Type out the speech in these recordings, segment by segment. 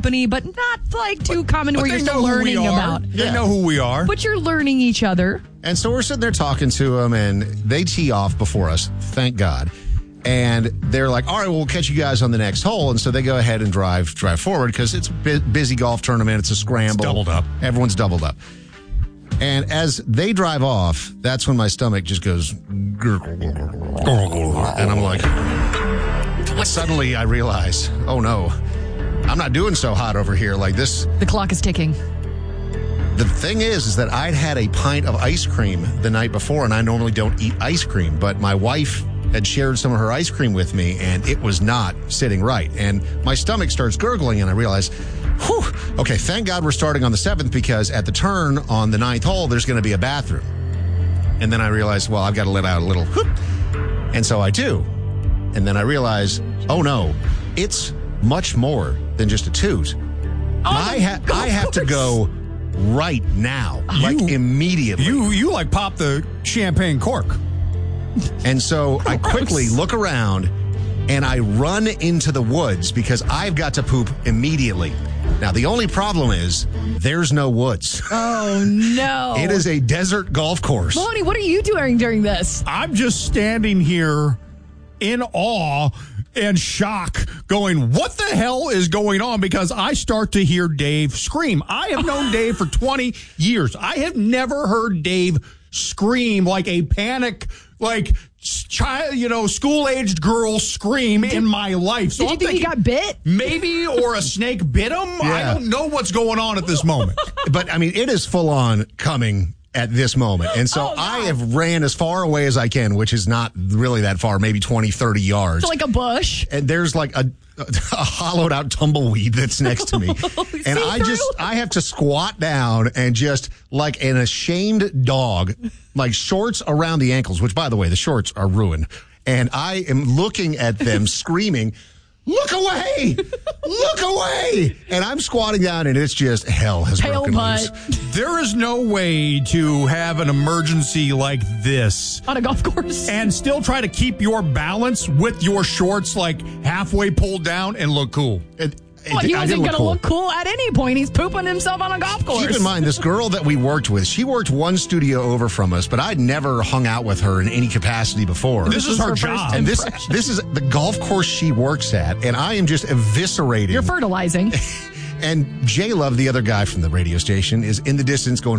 company, but not like too common where you're still learning about. They know who we are. But you're learning each other. And so we're sitting there talking to them, and they tee off before us, thank God. And they're like, all right, well, we'll catch you guys on the next hole. And so they go ahead and drive forward because it's a busy golf tournament. It's a scramble. It's doubled up. Everyone's doubled up. And as they drive off, that's when my stomach just goes, and I'm like, suddenly I realize, oh no, I'm not doing so hot over here like this. The clock is ticking. The thing is that I'd had a pint of ice cream the night before, and I normally don't eat ice cream, but my wife had shared some of her ice cream with me, and it was not sitting right. And my stomach starts gurgling, and I realize, whew, okay, thank God we're starting on the 7th, because at the turn on the 9th hole, there's going to be a bathroom. And then I realized, well, I've got to let out a little whoop. And so I do. And then I realize, oh no, it's much more than just a toot. I have to go right now, like immediately. You like pop the champagne cork. And so I quickly look around and I run into the woods because I've got to poop immediately. Now, the only problem is there's no woods. Oh, no. It is a desert golf course. Mahoney, what are you doing during this? I'm just standing here in awe and shock going, what the hell is going on? Because I start to hear Dave scream. I have known Dave for 20 years. I have never heard Dave scream like a panic, like child, school-aged girl scream in my life. So Did you think he got bit? Maybe, or a snake bit him. Yeah. I don't know what's going on at this moment. But, I mean, it is full-on coming at this moment. And so I have ran as far away as I can, which is not really that far, maybe 20, 30 yards. So like a bush. And there's like a hollowed out tumbleweed that's next to me. And I have to squat down and just like an ashamed dog, like shorts around the ankles, which by the way, the shorts are ruined. And I am looking at them screaming, look away! Look away! And I'm squatting down, and it's just hell has broken loose. There is no way to have an emergency like this on a golf course and still try to keep your balance with your shorts like halfway pulled down and look cool. He wasn't going to look cool at any point. He's pooping himself on a golf course. Keep in mind, this girl that we worked with, she worked one studio over from us, but I'd never hung out with her in any capacity before. This is her job. And this is the golf course she works at, and I am just eviscerating. You're fertilizing. And J-Love, the other guy from the radio station, is in the distance going,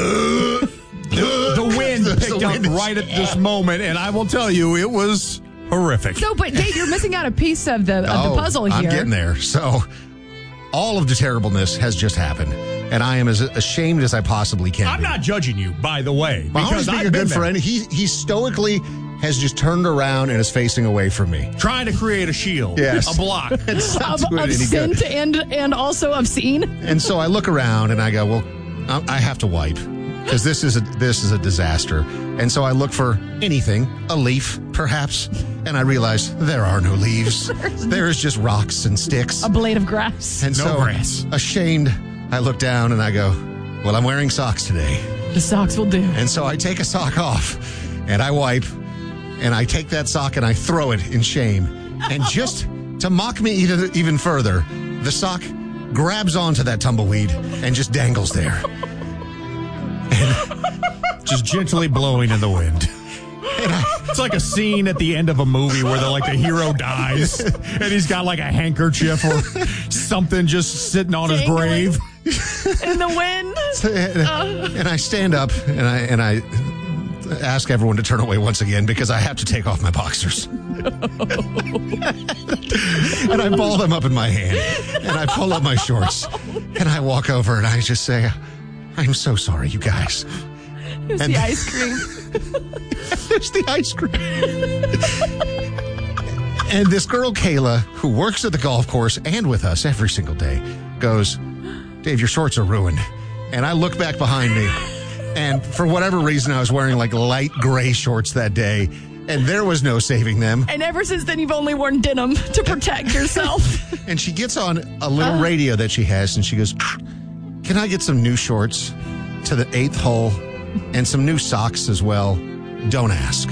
the wind picked up right at this moment, and I will tell you, it was horrific. So, but Dave, you're missing out a piece of the puzzle here. I'm getting there. So, all of the terribleness has just happened, and I am as ashamed as I possibly can. I'm not judging you, by the way, because being a good friend. He stoically has just turned around and is facing away from me, trying to create a shield, yes, a block of scent and also obscene. And so I look around and I go, well, I have to wipe. Because this is a disaster. And so I look for anything, a leaf, perhaps, and I realize there are no leaves. There is just rocks and sticks. A blade of grass. And no grass. Ashamed, I look down and I go, well, I'm wearing socks today. The socks will do. And so I take a sock off, and I wipe, and I take that sock and I throw it in shame. And just to mock me even further, the sock grabs onto that tumbleweed and just dangles there. Just gently blowing in the wind. It's like a scene at the end of a movie where the hero dies and he's got like a handkerchief or something just sitting on his grave in the wind. And I stand up and I ask everyone to turn away once again because I have to take off my boxers. And I ball them up in my hand and I pull up my shorts and I walk over and I just say, I'm so sorry, you guys. There's the ice cream. There's the ice cream. And this girl, Kayla, who works at the golf course and with us every single day, goes, Dave, your shorts are ruined. And I look back behind me, and for whatever reason, I was wearing like light gray shorts that day, and there was no saving them. And ever since then, you've only worn denim to protect yourself. And she gets on a little radio that she has, and she goes, can I get some new shorts to the 8th hole and some new socks as well? Don't ask.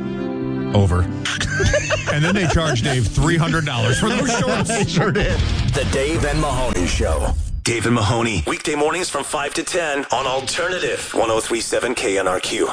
Over. And then they charged Dave $300 for those shorts. They sure did. The Dave and Mahoney Show. Dave and Mahoney, weekday mornings from 5 to 10 on Alternative 103.7 KNRQ.